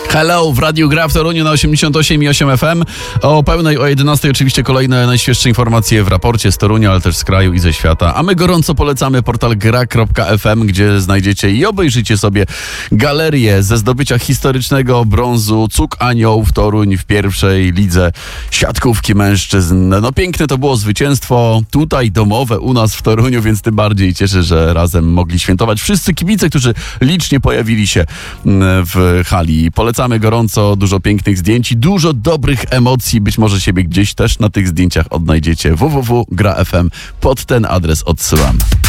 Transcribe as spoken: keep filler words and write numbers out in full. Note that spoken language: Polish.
Hello, w Radiu Gra w Toruniu na osiemdziesiąt osiem i osiem F M. O pełnej, o jedenastej oczywiście kolejne najświeższe informacje w raporcie z Torunia, ale też z kraju i ze świata. A my gorąco polecamy portal gra kropka f m, gdzie znajdziecie i obejrzycie sobie galerię ze zdobycia historycznego brązu Cuk Aniołów Toruń w pierwszej lidze siatkówki mężczyzn. No piękne to było zwycięstwo tutaj domowe u nas w Toruniu, więc tym bardziej cieszę, że razem mogli świętować wszyscy kibice, którzy licznie pojawili się w hali. Polecamy gorąco, dużo pięknych zdjęć i dużo dobrych emocji. Być może siebie gdzieś też na tych zdjęciach odnajdziecie. w w w kropka gra kropka f m. Pod ten adres odsyłam.